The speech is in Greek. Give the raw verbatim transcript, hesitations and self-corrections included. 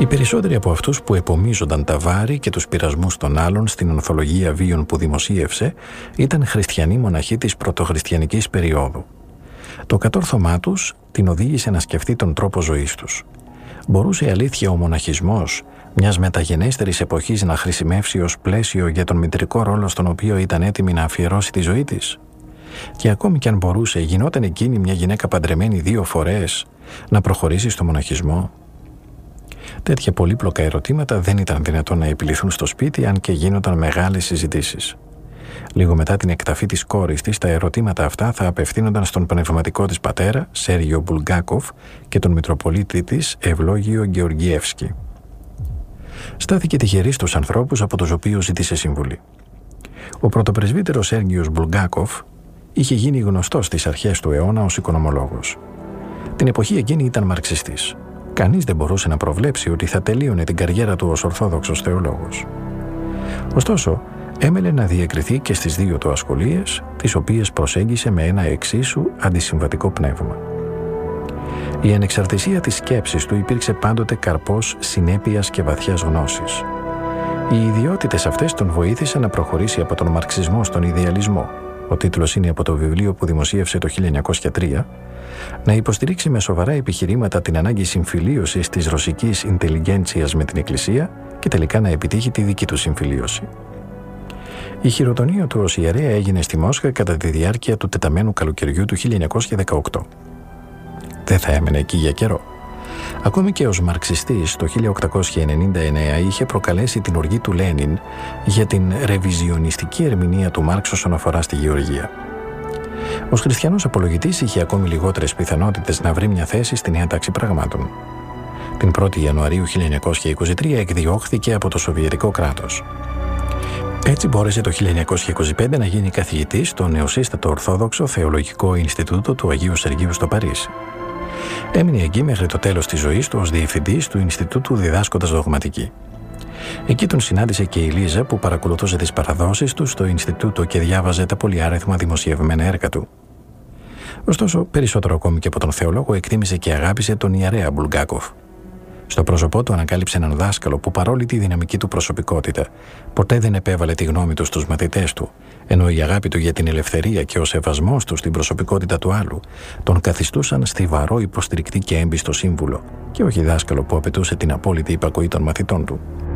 Οι περισσότεροι από αυτούς που επομίζονταν τα βάρη και τους πειρασμούς των άλλων στην ανθολογία βίων που δημοσίευσε ήταν χριστιανοί μοναχοί της πρωτοχριστιανικής περίοδου. Το κατόρθωμά τους την οδήγησε να σκεφτεί τον τρόπο ζωής τους. Μπορούσε αλήθεια ο μοναχισμός μιας μεταγενέστερης εποχής να χρησιμεύσει ως πλαίσιο για τον μητρικό ρόλο στον οποίο ήταν έτοιμη να αφιερώσει τη ζωή της? Και ακόμη κι αν μπορούσε, γινόταν εκείνη μια γυναίκα παντρεμένη δύο φορές να προχωρήσει στο μοναχισμό? Τέτοια πολύπλοκα ερωτήματα δεν ήταν δυνατόν να επιληθούν στο σπίτι, αν και γίνονταν μεγάλες συζητήσεις. Λίγο μετά την εκταφή της κόρης της, τα ερωτήματα αυτά θα απευθύνονταν στον πνευματικό της πατέρα, Σέργιο Μπουλγκάκοφ, και τον Μητροπολίτη της, Ευλόγιο Γεωργιεύσκη. Στάθηκε τυχερή στους ανθρώπους από τους οποίους ζήτησε συμβουλή. Ο πρωτοπρεσβύτερος Σέργιος Μπουλγκάκοφ είχε γίνει γνωστός στις αρχές του αιώνα ως οικονομολόγος. Την εποχή εκείνη ήταν μαρξιστής. Κανείς δεν μπορούσε να προβλέψει ότι θα τελείωνε την καριέρα του ως ορθόδοξος θεολόγος. Ωστόσο, έμελε να διακριθεί και στις δύο του ασχολίες, τις οποίες προσέγγισε με ένα εξίσου αντισυμβατικό πνεύμα. Η ανεξαρτησία της σκέψης του υπήρξε πάντοτε καρπός συνέπειας και βαθιάς γνώσης. Οι ιδιότητες αυτές τον βοήθησαν να προχωρήσει από τον μαρξισμό στον ιδεαλισμό. Ο τίτλος είναι από το βιβλίο που δημοσίευσε το χίλια εννιακόσια τρία, να υποστηρίξει με σοβαρά επιχειρήματα την ανάγκη συμφιλίωσης της ρωσικής ιντελιγέντσιας με την Εκκλησία και τελικά να επιτύχει τη δική του συμφιλίωση. Η χειροτονία του ως ιερέα έγινε στη Μόσχα κατά τη διάρκεια του τεταμένου καλοκαιριού του χίλια εννιακόσια δεκαοκτώ. Δεν θα έμενε εκεί για καιρό. Ακόμη και ως μαρξιστής το χίλια οκτακόσια ενενήντα εννέα είχε προκαλέσει την οργή του Λένιν για την ρεβιζιονιστική ερμηνεία του Μάρξ όσον αφορά στη γεωργία. Ως χριστιανός απολογητής είχε ακόμη λιγότερες πιθανότητες να βρει μια θέση στη νέα τάξη πραγμάτων. Την πρώτη Ιανουαρίου χίλια εννιακόσια είκοσι τρία εκδιώχθηκε από το Σοβιετικό κράτος. Έτσι μπόρεσε το χίλια εννιακόσια είκοσι πέντε να γίνει καθηγητής στο νεοσύστατο Ορθόδοξο Θεολογικό Ινστιτούτο του Αγίου Σεργίου στο Παρίσι. Έμεινε εκεί μέχρι το τέλος της ζωής του ως διευθυντής του Ινστιτούτου διδάσκοντας δογματική. Εκεί τον συνάντησε και η Λίζα, που παρακολουθούσε τις παραδόσεις του στο Ινστιτούτο και διάβαζε τα πολυάριθμα δημοσιευμένα έργα του. Ωστόσο, περισσότερο ακόμη και από τον θεολόγο, εκτίμησε και αγάπησε τον ιερέα Μπουλγκάκοφ. Στο πρόσωπό του ανακάλυψε έναν δάσκαλο που, παρόλη τη δυναμική του προσωπικότητα, ποτέ δεν επέβαλε τη γνώμη του στους μαθητές του, ενώ η αγάπη του για την ελευθερία και ο σεβασμός του στην προσωπικότητα του άλλου τον καθιστούσαν στιβαρό υποστηρικτή και έμπιστο σύμβουλο, και όχι δάσκαλο που απαιτούσε την απόλυτη υπακοή των μαθητών του.